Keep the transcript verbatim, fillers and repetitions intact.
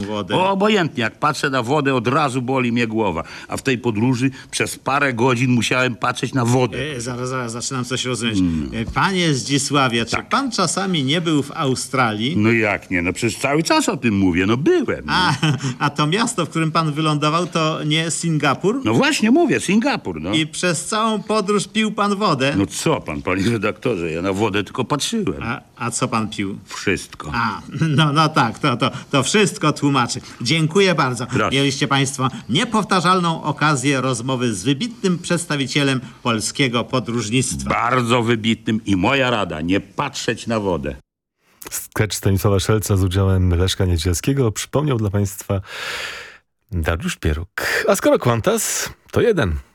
wodę? O, obojętnie, jak patrzę na wodę, od razu boli mnie głowa. A w tej podróży przez parę godzin musiałem patrzeć na wodę. E, zaraz, zaraz, zaczynam coś rozumieć. E, Panie Zdzisławie, czy pan czasami nie był w Australii? No jak nie, no przecież cały czas o tym mówię, no byłem. No, A, a to miasto, w którym pan wylądował, to nie Singapur? no właśnie mówię, Singapur, no. I przez całą podróż pił pan wodę? No co pan, panie redaktorze, ja na wodę tylko patrzyłem. A, a co pan pił? Wszystko. A, no, no tak, to, to, to wszystko tłumaczy. Dziękuję bardzo. Proszę. Mieliście państwo niepowtarzalną okazję rozmowy z wybitnym przedstawicielem polskiego podróżnictwa. Bardzo wybitnym i moja rada, nie patrzeć na wodę. Sketch Stanisława Szelca z udziałem Leszka Niedzielskiego przypomniał dla państwa Dariusz Pieruk. A skoro Qantas, to jeden.